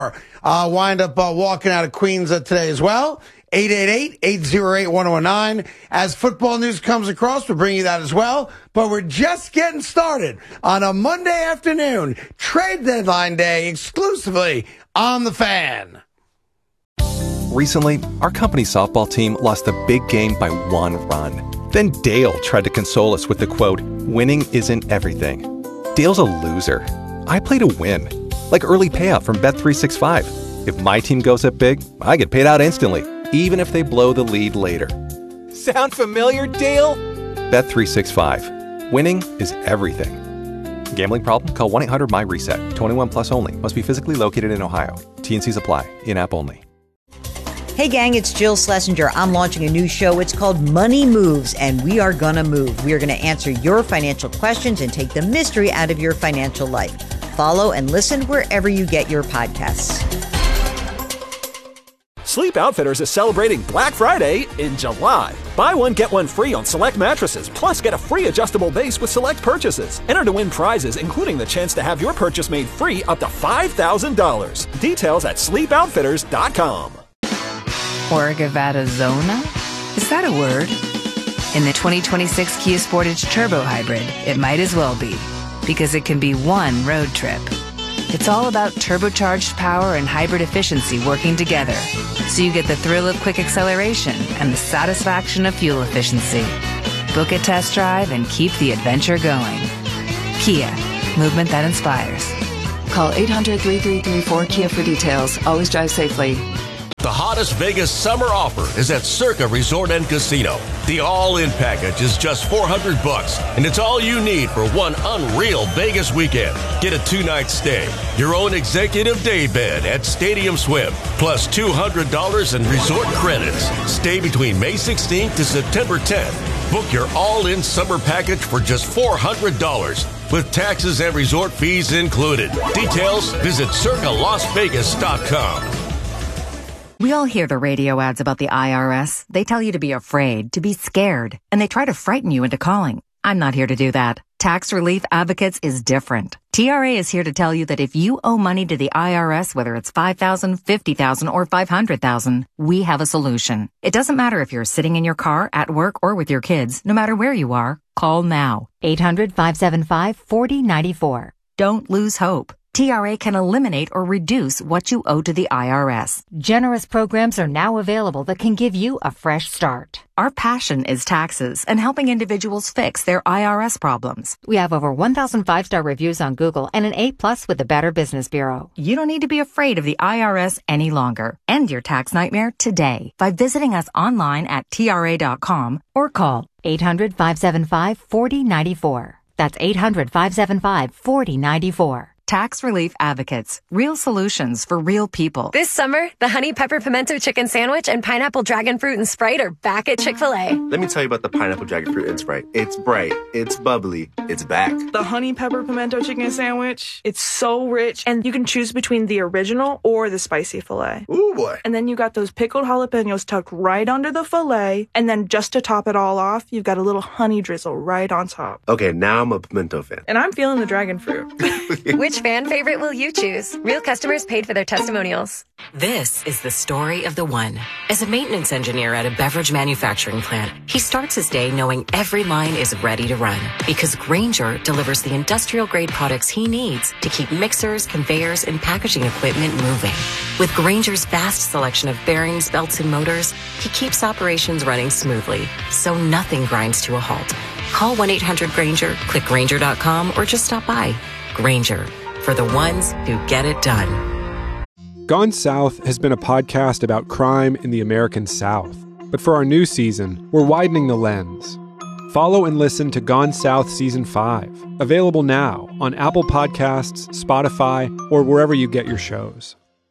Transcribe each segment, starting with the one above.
Wind up walking out of Queens today as well. 888-808-1019. As football news comes across, we'll bring you that as well. But we're just getting started on a Monday afternoon, trade deadline day, exclusively on The Fan. Recently, our company softball team lost a big game by 1 run. Then Dale tried to console us with the quote, "Winning isn't everything." Dale's a loser. I play to win. Like early payout from Bet365. If my team goes up big, I get paid out instantly, even if they blow the lead later. Sound familiar, Dale? Bet365. Winning is everything. Gambling problem? Call 1-800-MY-RESET. 21 plus only. Must be physically located in Ohio. T&Cs apply. In-app only. Hey gang, it's Jill Schlesinger. I'm launching a new show. It's called Money Moves, and we are gonna move. We are gonna answer your financial questions and take the mystery out of your financial life. Follow and listen wherever you get your podcasts. Sleep Outfitters is celebrating Black Friday in July. Buy one, get one free on select mattresses, plus get a free adjustable base with select purchases. Enter to win prizes, including the chance to have your purchase made free up to $5,000. Details at sleepoutfitters.com. Orgavada Zona? Is that a word? In the 2026 Kia Sportage Turbo Hybrid, it might as well be, because it can be one road trip. It's all about turbocharged power and hybrid efficiency working together, so you get the thrill of quick acceleration and the satisfaction of fuel efficiency. Book a test drive and keep the adventure going. Kia, movement that inspires. Call 800-3334-KIA for details. Always drive safely. The hottest Vegas summer offer is at Circa Resort and Casino. The all-in package is just $400, and it's all you need for one unreal Vegas weekend. Get a 2-night stay, your own executive day bed at Stadium Swim, plus $200 in resort credits. Stay between May 16th to September 10th. Book your all-in summer package for just $400, with taxes and resort fees included. Details, visit circalasvegas.com. We all hear the radio ads about the IRS. They tell you to be afraid, to be scared, and they try to frighten you into calling. I'm not here to do that. Tax Relief Advocates is different. TRA is here to tell you that if you owe money to the IRS, whether it's $5,000, $50,000, or $500,000, we have a solution. It doesn't matter if you're sitting in your car, at work, or with your kids. No matter where you are, call now. 800-575-4094. Don't lose hope. TRA can eliminate or reduce what you owe to the IRS. Generous programs are now available that can give you a fresh start. Our passion is taxes and helping individuals fix their IRS problems. We have over 1,000 5-star reviews on Google and an A+ with the Better Business Bureau. You don't need to be afraid of the IRS any longer. End your tax nightmare today by visiting us online at TRA.com or call 800-575-4094. That's 800-575-4094. Tax Relief Advocates. Real solutions for real people. This summer, the Honey Pepper Pimento Chicken Sandwich and Pineapple Dragon Fruit and Sprite are back at Chick-fil-A. Let me tell you about the Pineapple Dragon Fruit and Sprite. It's bright, it's bubbly, it's back. The Honey Pepper Pimento Chicken Sandwich, it's so rich, and you can choose between the original or the spicy filet. Ooh, boy. And then you got those pickled jalapenos tucked right under the filet, and then just to top it all off, you've got a little honey drizzle right on top. Okay, now I'm a pimento fan. And I'm feeling the dragon fruit. Which fan favorite will you choose? Real customers paid for their testimonials. This is the story of the one. As a maintenance engineer at a beverage manufacturing plant, he starts his day knowing every line is ready to run because Grainger delivers the industrial-grade products he needs to keep mixers, conveyors, and packaging equipment moving. With Grainger's vast selection of bearings, belts, and motors, he keeps operations running smoothly, so nothing grinds to a halt. Call 1-800-GRAINGER, click Grainger.com, or just stop by. Grainger, for the ones who get it done. Gone South has been a podcast about crime in the American South. But for our new season, we're widening the lens. Follow and listen to Gone South Season 5, available now on Apple Podcasts, Spotify, or wherever you get your shows.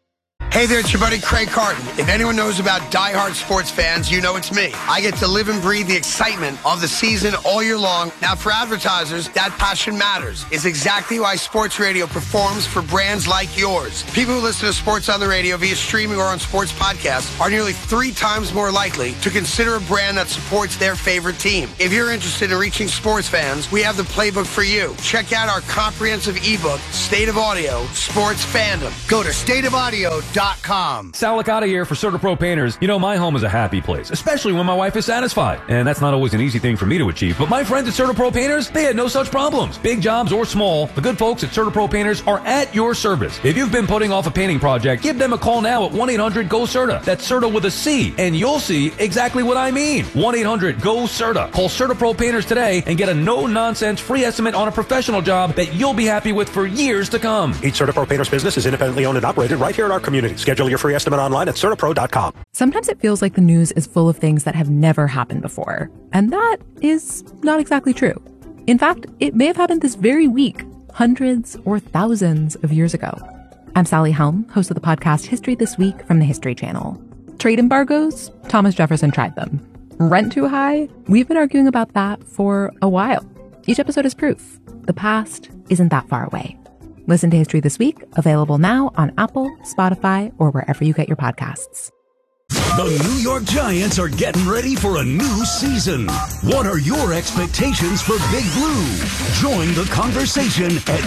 Hey there, it's your buddy Craig Carton. If anyone knows about diehard sports fans, you know it's me. I get to live and breathe the excitement of the season all year long. Now, for advertisers, that passion matters. It's exactly why sports radio performs for brands like yours. People who listen to sports on the radio via streaming or on sports podcasts are nearly 3 times more likely to consider a brand that supports their favorite team. If you're interested in reaching sports fans, we have the playbook for you. Check out our comprehensive ebook, State of Audio, Sports Fandom. Go to stateofaudio.com. Sal Licata here for CertaPro Painters. You know, my home is a happy place, especially when my wife is satisfied. And that's not always an easy thing for me to achieve. But my friends at CertaPro Painters, they had no such problems. Big jobs or small, the good folks at CertaPro Painters are at your service. If you've been putting off a painting project, give them a call now at 1-800-GO-CERTA. That's CERTA with a C. And you'll see exactly what I mean. 1-800-GO-CERTA. Call CertaPro Painters today and get a no-nonsense free estimate on a professional job that you'll be happy with for years to come. Each CertaPro Painters business is independently owned and operated right here in our community. Schedule your free estimate online at CertaPro.com. Sometimes it feels like the news is full of things that have never happened before. And that is not exactly true. In fact, it may have happened this very week, hundreds or thousands of years ago. I'm Sally Helm, host of the podcast History This Week from the History Channel. Trade embargoes? Thomas Jefferson tried them. Rent too high? We've been arguing about that for a while. Each episode is proof. The past isn't that far away. Listen to History This Week, available now on Apple, Spotify, or wherever you get your podcasts. The New York Giants are getting ready for a new season. What are your expectations for Big Blue? Join the conversation at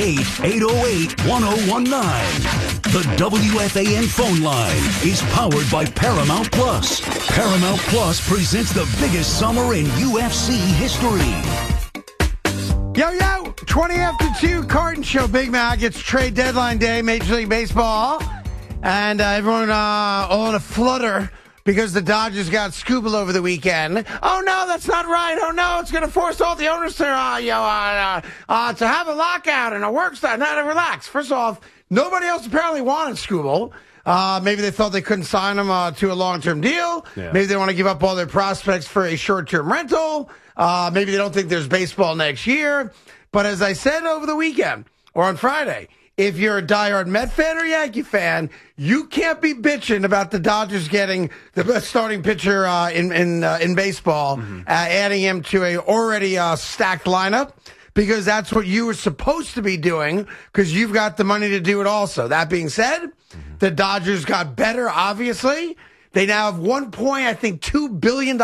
888-808-1019. The WFAN phone line is powered by Paramount Plus. Paramount Plus presents the biggest summer in UFC history. Yo, 20 after 2, Carton Show. Big Mac. It's trade deadline day, Major League Baseball. And everyone all in a flutter because the Dodgers got Scooble over the weekend. Oh, no, that's not right. Oh, no, it's going to force all the owners to have a lockout and a work start. Now, relax. First off, nobody else apparently wanted Scooble. Maybe they thought they couldn't sign him to a long-term deal. Yeah. Maybe they want to give up all their prospects for a short-term rental. Maybe they don't think there's baseball next year. But as I said over the weekend or on Friday, if you're a diehard Met fan or Yankee fan, you can't be bitching about the Dodgers getting the best starting pitcher in baseball, adding him to a already stacked lineup, because that's what you were supposed to be doing, because you've got the money to do it also. That being said, the Dodgers got better, obviously. They now have $2 billion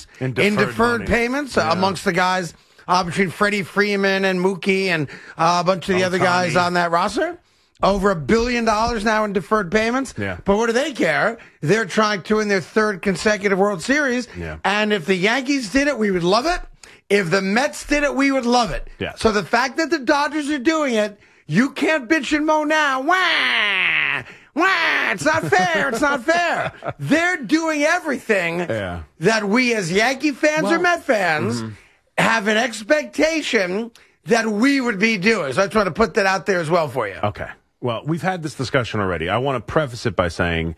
in deferred payments amongst the guys between Freddie Freeman and Mookie and a bunch of the other guys on that roster. Over $1 billion now in deferred payments. Yeah. But what do they care? They're trying to win their 3rd consecutive World Series. Yeah. And if the Yankees did it, we would love it. If the Mets did it, we would love it. Yeah. So the fact that the Dodgers are doing it, you can't bitch and moan now. Wah! Wah! It's not fair. It's not fair. They're doing everything that we as Yankee fans or Met fans have an expectation that we would be doing. So I just want to put that out there as well for you. Okay. Well, we've had this discussion already. I want to preface it by saying,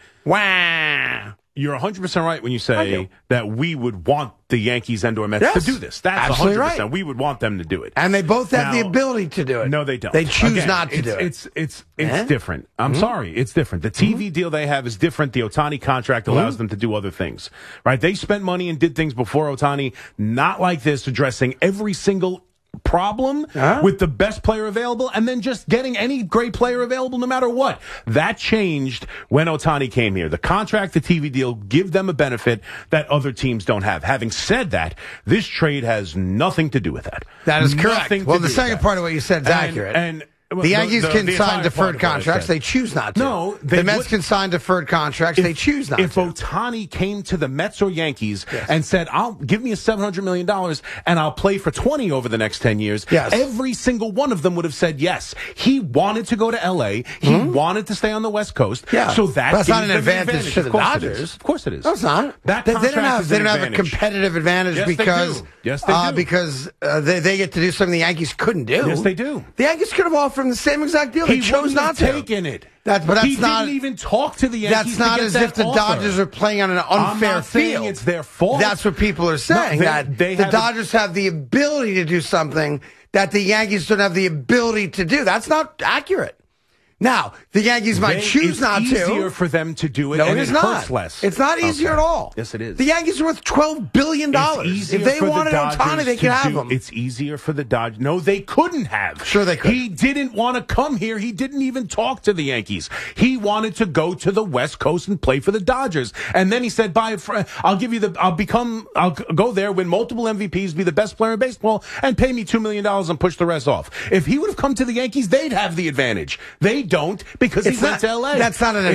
wow, you're 100% right when you say that we would want the Yankees and or Mets to do this. That's absolutely 100%. Right. We would want them to do it. And they both have the ability to do it. No, they don't. They choose not to do it. It's different. I'm sorry. It's different. The TV deal they have is different. The Ohtani contract allows them to do other things. Right? They spent money and did things before Ohtani, not like this, addressing every single problem with the best player available and then just getting any great player available no matter what. That changed when Ohtani came here. The contract, the TV deal give them a benefit that other teams don't have. Having said that, this trade has nothing to do with that. That is correct. Well, the second part of what you said is accurate. And the Yankees can sign deferred contracts. They choose not to. No, the Mets can sign deferred contracts. They choose not to. If Ohtani came to the Mets or Yankees and said, "I'll give me a $700 million and I'll play for 20 over the next 10 years," every single one of them would have said yes. He wanted to go to L.A. He wanted to stay on the West Coast. Yeah. So that's not an advantage to the Dodgers. Of course it is. No, it's not. They don't have a competitive advantage because because they get to do something the Yankees couldn't do. Yes, they do. The Yankees could have offered them the same exact deal. They chose not to. Taken it. He didn't even talk to the Yankees. That's not as if the Dodgers are playing on an unfair field. It's their fault. That's what people are saying. The Dodgers have the ability to do something that the Yankees don't have the ability to do. That's not accurate. Now, the Yankees might choose not to. It's easier for them to do it, No, and it is it not. hurts less. It's not easier at all. Yes, it is. The Yankees are worth $12 billion. If they wanted Ohtani, they could have him. It's easier for the Dodgers. No, they couldn't have. Sure they could. He didn't want to come here. He didn't even talk to the Yankees. He wanted to go to the West Coast and play for the Dodgers. And then he said, I'll go there, win multiple MVPs, be the best player in baseball, and pay me $2 million and push the rest off. If he would have come to the Yankees, they'd have the advantage. They don't because he went to LA. That's not an